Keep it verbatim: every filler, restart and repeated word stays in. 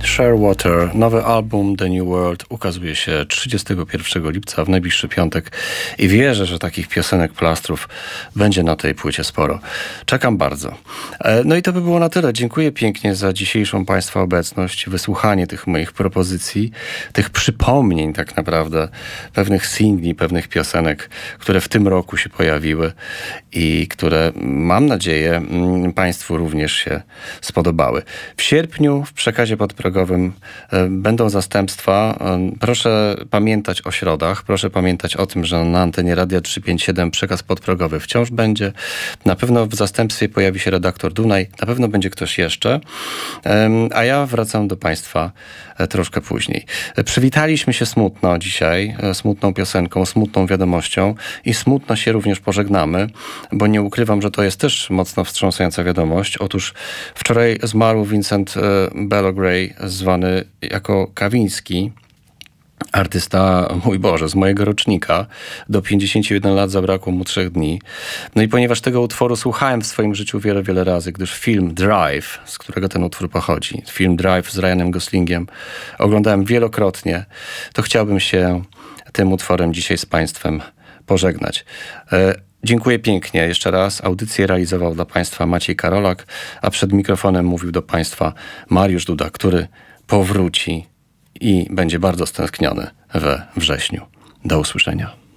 Shearwater, nowy album The New World ukazuje się trzydziestego pierwszego lipca w najbliższy piątek i wierzę, że takich piosenek plastrów będzie na tej płycie sporo. Czekam bardzo. No i to by było na tyle. Dziękuję pięknie za dzisiejszą Państwa obecność, wysłuchanie tych moich propozycji, tych przypomnień tak naprawdę, pewnych singli, pewnych piosenek, które w tym roku się pojawiły i które, mam nadzieję, Państwu również się spodobały. W sierpniu w przekazie podprogowym będą zastępstwa. Proszę pamiętać o środach, proszę pamiętać o tym, że na antenie Radia trzysta pięćdziesiąt siedem przekaz podprogowy wciąż będzie. Na pewno w zastępstwie pojawi się redaktor Dunaj, na pewno będzie ktoś jeszcze, a ja wracam do Państwa troszkę później. Przywitaliśmy się smutno dzisiaj, smutną piosenką, smutną wiadomością i smutno się również pożegnamy, bo nie ukrywam, że to jest też mocno wstrząsająca wiadomość. Otóż wczoraj zmarł Vincent Bellogray, zwany jako Kawiński. Artysta, mój Boże, z mojego rocznika. Do pięćdziesięciu jeden lat zabrakło mu trzech dni. No i ponieważ tego utworu słuchałem w swoim życiu wiele, wiele razy, gdyż film Drive, z którego ten utwór pochodzi, film Drive z Ryanem Goslingiem oglądałem wielokrotnie, to chciałbym się tym utworem dzisiaj z Państwem pożegnać. E, Dziękuję pięknie jeszcze raz. Audycję realizował dla Państwa Maciej Karolak, a przed mikrofonem mówił do Państwa Mariusz Duda, który powróci i będzie bardzo stęskniony we wrześniu. Do usłyszenia.